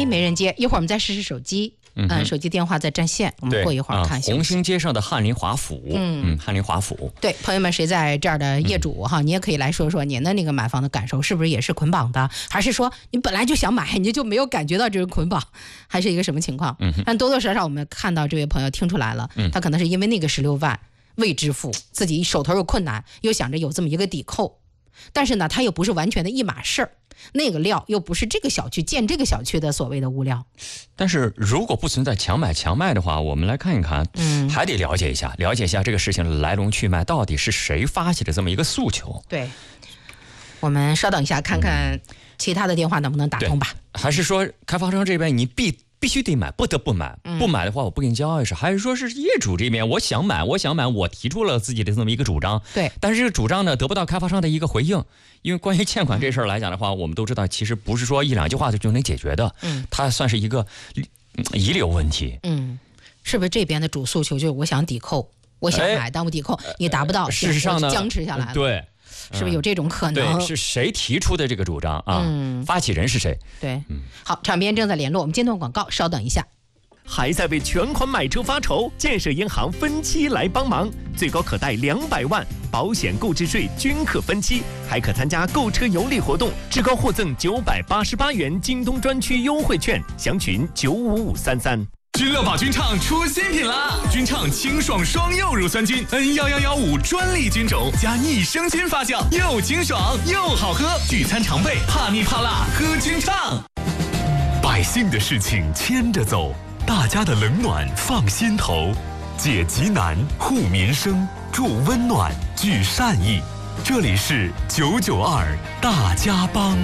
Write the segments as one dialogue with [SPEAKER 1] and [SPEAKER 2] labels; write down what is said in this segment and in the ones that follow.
[SPEAKER 1] 没人接，一会儿我们再试试手机。手机电话在占线，我们过一会儿看。
[SPEAKER 2] 红星街上的翰林华府，翰林华府。
[SPEAKER 1] 对，朋友们，谁在这儿的业主哈，你也可以来说说您的那个买房的感受，是不是也是捆绑的，还是说你本来就想买，你就没有感觉到这个捆绑，还是一个什么情况？但多多少少我们看到这位朋友听出来了，他可能是因为那个16万未支付，自己手头有困难，又想着有这么一个抵扣，但是呢，他又不是完全的一码事儿。那个料又不是这个小区建这个小区的所谓的物料，
[SPEAKER 2] 但是如果不存在强买强卖的话，我们来看一看，还得了解一下这个事情的来龙去脉，到底是谁发起的这么一个诉求。
[SPEAKER 1] 对，我们稍等一下，看看其他的电话能不能打通吧。
[SPEAKER 2] 还是说开发商这边你必须得买，不得不买，不买的话我不给你交钥匙，还是说是业主这边我想买，我提出了自己的这么一个主张，
[SPEAKER 1] 对，
[SPEAKER 2] 但是这个主张呢得不到开发商的一个回应，因为关于欠款这事儿来讲的话，我们都知道其实不是说一两句话就能解决的，它算是一个遗留问题。
[SPEAKER 1] 是不是这边的主诉求就是我想抵扣，我想买，但我抵扣你达不到，
[SPEAKER 2] 事实上呢
[SPEAKER 1] 僵持下来了。
[SPEAKER 2] 对。
[SPEAKER 1] 是不是有这种可能？
[SPEAKER 2] 对，是谁提出的这个主张啊？发起人是谁？
[SPEAKER 1] 对，好，场边正在联络，我们间断广告，稍等一下。
[SPEAKER 3] 还在为全款买车发愁？建设银行分期来帮忙，最高可贷200万，保险、购置税均可分期，还可参加购车有礼活动，至高获赠988元京东专区优惠券，详询95533。
[SPEAKER 4] 君乐宝君畅出新品啦！君畅清爽双柚乳酸菌 N11115专利菌种加逆生菌发酵，又清爽又好喝，聚餐常备，怕腻怕辣喝君畅。
[SPEAKER 5] 百姓的事情牵着走，大家的冷暖放心头，解急难护民生，助温暖聚善意。这里是992大家帮。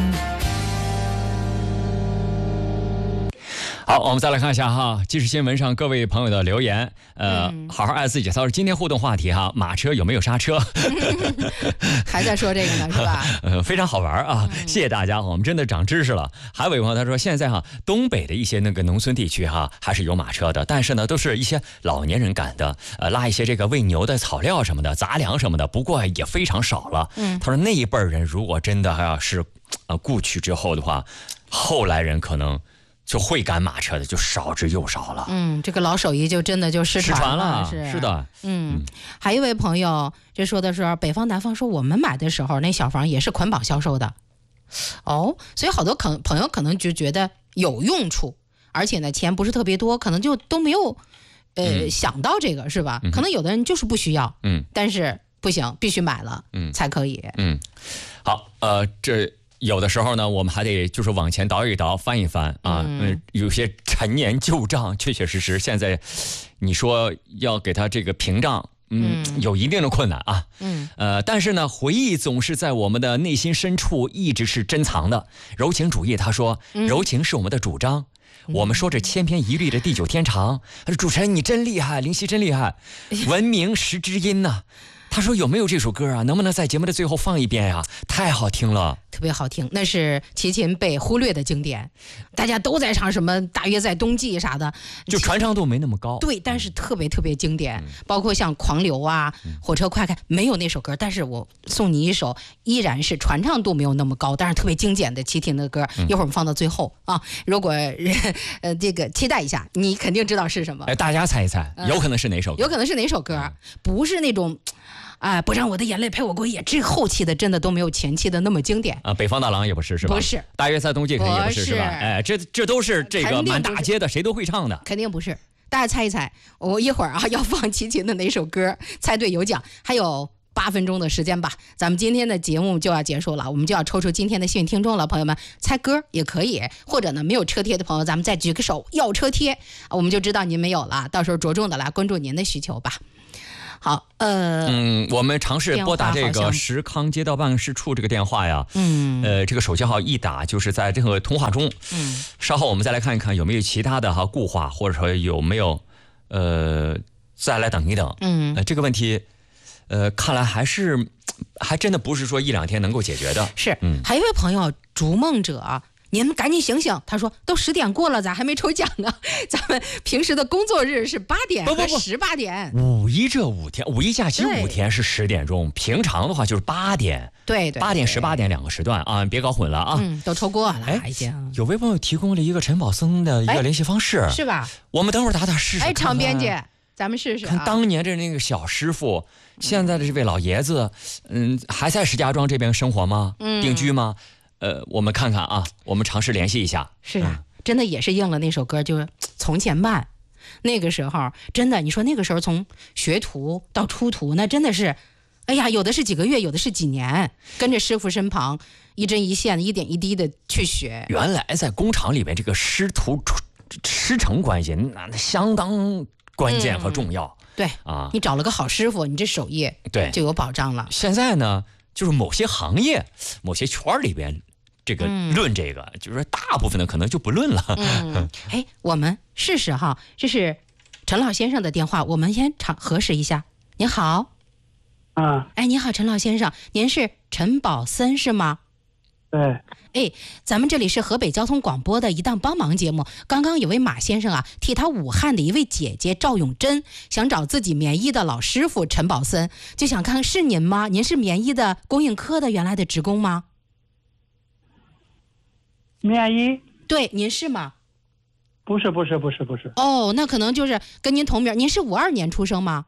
[SPEAKER 2] 好，我们再来看一下哈，即时新闻上各位朋友的留言，好好爱自己。他说今天互动话题哈，马车有没有刹车？
[SPEAKER 1] 还在说这个呢，是吧？
[SPEAKER 2] 非常好玩啊！谢谢大家，我们真的长知识了。还有一位朋友他说，现在哈东北的一些那个农村地区哈还是有马车的，但是呢都是一些老年人赶的，拉一些这个喂牛的草料什么的、杂粮什么的，不过也非常少了。他说那一辈人如果真的要是故去之后的话，后来人可能就会赶马车的就少之又少了。
[SPEAKER 1] 这个老手艺就真的就失传了。
[SPEAKER 2] 是的。
[SPEAKER 1] 还有一位朋友这说的是北方南方，说我们买的时候那小房也是捆绑销售的。所以好多朋友可能就觉得有用处，而且呢钱不是特别多，可能就都没有想到这个，是吧？可能有的人就是不需要，但是不行，必须买了才可以。
[SPEAKER 2] 好，这有的时候呢，我们还得就是往前倒一倒，翻一翻啊。有些陈年旧账，确确实实现在你说要给他这个屏障，有一定的困难啊。但是呢，回忆总是在我们的内心深处一直是珍藏的。柔情主义他说，柔情是我们的主张。我们说这千篇一律的地久天长，主持人你真厉害，林夕真厉害，闻名识知音呐。他说有没有这首歌啊？能不能在节目的最后放一遍呀？太好听了，
[SPEAKER 1] 特别好听，那是齐秦被忽略的经典，大家都在唱什么大约在冬季啥的，
[SPEAKER 2] 就传唱度没那么高。
[SPEAKER 1] 对，但是特别特别经典，包括像狂流啊、火车快开，没有那首歌，但是我送你一首依然是传唱度没有那么高，但是特别经典的齐秦的歌，一会儿我们放到最后啊。如果这个期待一下，你肯定知道是什么。
[SPEAKER 2] 大家猜一猜，有可能是哪首歌？
[SPEAKER 1] 有可能是哪首歌？不是那种不让我的眼泪陪我过夜，这后期的真的都没有前期的那么经典
[SPEAKER 2] 啊。北方大郎也不是，是吧？
[SPEAKER 1] 不是。大
[SPEAKER 2] 约在冬季肯定也不是，是吧？这都是这个满大街的，谁都会唱的。
[SPEAKER 1] 肯定不是。大家猜一猜，我一会儿要放齐秦的哪首歌？猜对有奖，还有8分钟的时间吧。咱们今天的节目就要结束了，我们就要抽出今天的幸运听众了。朋友们，猜歌也可以，或者呢没有车贴的朋友，咱们再举个手要车贴，我们就知道您没有了。到时候着重的来关注您的需求吧。好，
[SPEAKER 2] 我们尝试拨打这个石康街道办事处这个电话呀，这个手机号一打就是在这个通话中，稍后我们再来看一看有没有其他的固话，或者说有没有再来等一等，这个问题，看来还真的不是说1-2天能够解决的。
[SPEAKER 1] 是，还有一位朋友逐梦者您们赶紧醒醒。他说都10点过了，咋还没抽奖啊？咱们平时的工作日是8点和18点。
[SPEAKER 2] 五一这5天，五一假期5天是10点钟，平常的话就是8点。
[SPEAKER 1] 对
[SPEAKER 2] ，8点、18点2个时段啊，别搞混了啊。
[SPEAKER 1] 都抽过了，已经。
[SPEAKER 2] 有位朋友提供了一个陈宝森的一个联系方式，
[SPEAKER 1] 是吧？
[SPEAKER 2] 我们等会儿打试试。
[SPEAKER 1] 常编辑，咱们试试。
[SPEAKER 2] 看当年的那个小师傅，现在的这位老爷子，还在石家庄这边生活吗？定居吗？我们看看啊，我们尝试联系一下。
[SPEAKER 1] 是啊，真的也是应了那首歌，就是从前慢。那个时候真的，你说那个时候从学徒到出徒，那真的是，哎呀，有的是几个月，有的是几年，跟着师傅身旁一针一线、一点一滴的去学。
[SPEAKER 2] 原来在工厂里面，这个师徒师承关系那相当关键和重要。
[SPEAKER 1] 对啊，你找了个好师傅，你这手艺就有保障了。
[SPEAKER 2] 现在呢，就是某些行业、某些圈里边。这个论这个，就是说大部分的可能就不论了。
[SPEAKER 1] 我们试试哈，这是陈老先生的电话，我们先核实一下。您好，你好，陈老先生，您是陈宝森是吗？
[SPEAKER 6] 对。
[SPEAKER 1] 咱们这里是河北交通广播的一档帮忙节目。刚刚有位马先生啊，替他武汉的一位姐姐赵永珍，想找自己棉衣的老师傅陈宝森，就想看看是您吗？您是棉衣的供应科的原来的职工吗？
[SPEAKER 6] 棉衣？
[SPEAKER 1] 对，您是吗？
[SPEAKER 6] 不是。
[SPEAKER 1] 那可能就是跟您同名。您是52年出生吗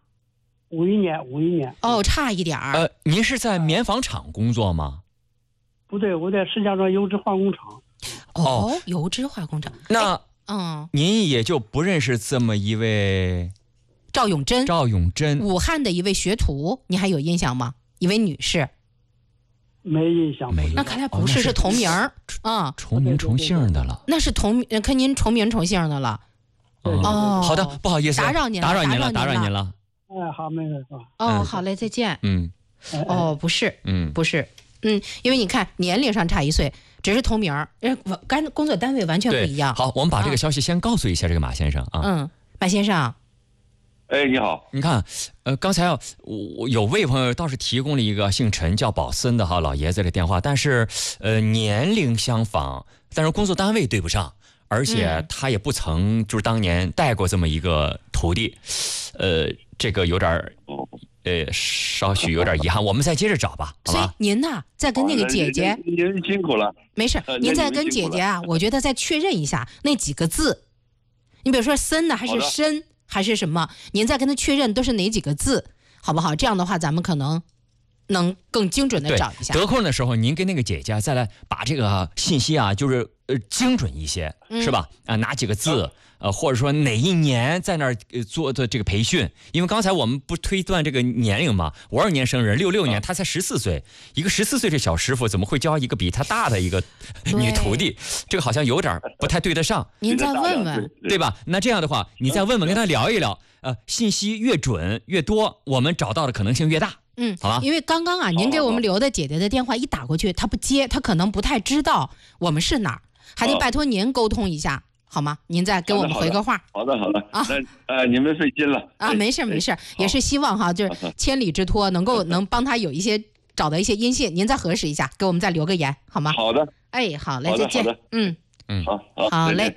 [SPEAKER 6] ？51年。
[SPEAKER 1] 差一点儿。
[SPEAKER 2] 您是在棉纺厂工作吗？
[SPEAKER 6] 不对，我在石家庄油脂化工厂。
[SPEAKER 1] 油脂化工厂。
[SPEAKER 2] 那您也就不认识这么一位
[SPEAKER 1] 赵永珍，
[SPEAKER 2] 武
[SPEAKER 1] 汉的一位学徒，你还有印象吗？一位女士。
[SPEAKER 6] 没印象。
[SPEAKER 1] 那看来不是，是同名
[SPEAKER 2] 重名重姓的了。
[SPEAKER 1] 那是跟您重名重姓的了。
[SPEAKER 2] 好的，不好意思，
[SPEAKER 1] 打扰您了。
[SPEAKER 6] 好，没事。
[SPEAKER 1] 好嘞，再见。不是，
[SPEAKER 2] 不是，
[SPEAKER 1] 因为你看年龄上差1岁，只是同名，工作单位完全不一样。
[SPEAKER 2] 好，我们把这个消息先告诉一下这个马先生啊。
[SPEAKER 1] 马先生。
[SPEAKER 7] 你好，
[SPEAKER 2] 你看，刚才我有位朋友倒是提供了一个姓陈叫宝森的老爷子的电话，但是年龄相仿，但是工作单位对不上，而且他也不曾就是当年带过这么一个徒弟，这个有点稍许有点遗憾，我们再接着找吧，好吧？
[SPEAKER 1] 所以您呢，再跟那个姐姐，
[SPEAKER 7] 您辛苦了，
[SPEAKER 1] 没事，您再跟姐姐我觉得再确认一下那几个字，你比如说森呢，还是深？还是什么？您再跟他确认都是哪几个字，好不好？这样的话，咱们可能能更精准的找一下。
[SPEAKER 2] 得空的时候，您跟那个姐姐再来把这个信息就是精准一些，是吧？哪几个字？或者说哪一年在那儿做的这个培训？因为刚才我们不推断这个年龄嘛，52年生人，66年，他才14岁，一个14岁的小师傅怎么会教一个比他大的一个女徒弟？这个好像有点不太对得上。
[SPEAKER 1] 您再问问，
[SPEAKER 2] 对吧？那这样的话，你再问问，跟他聊一聊，信息越准越多，我们找到的可能性越大。好吧。
[SPEAKER 1] 因为刚刚您给我们留的姐姐的电话一打过去，她不接，她可能不太知道我们是哪儿，还得拜托您沟通一下。好吗？您再给我们回个话。
[SPEAKER 7] 好的那你们费心了
[SPEAKER 1] 没事，也是希望就是千里之托能帮他找到一些音信，您再核实一下，给我们再留个言好吗？
[SPEAKER 7] 好的。
[SPEAKER 1] 好嘞，再见。好嘞，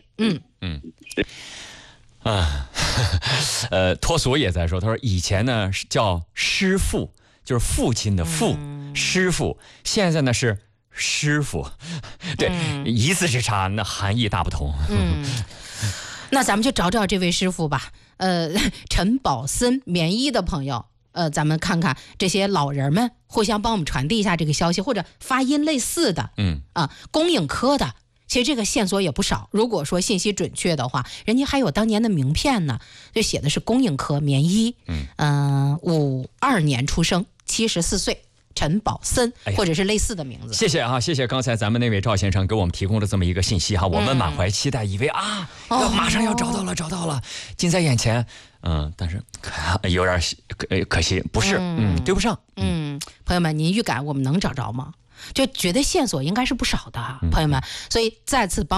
[SPEAKER 2] 脱俗也在说，他说以前呢是叫师父，就是父亲的父，师父，现在呢是师傅，对，一字之差，那含义大不同。
[SPEAKER 1] 那咱们就找找这位师傅吧。陈宝森棉衣的朋友，咱们看看这些老人们互相帮我们传递一下这个消息，或者发音类似的，供应科的，其实这个线索也不少。如果说信息准确的话，人家还有当年的名片呢，就写的是供应科棉衣，52年出生，74岁。陈宝森，或者是类似的名字。
[SPEAKER 2] 谢谢谢谢刚才咱们那位赵先生给我们提供的这么一个信息我们满怀期待，以为马上要找到了，近在眼前。但是有点可惜，不是，对不上。
[SPEAKER 1] 朋友们，您预感我们能找着吗？就觉得线索应该是不少的，朋友们，所以再次帮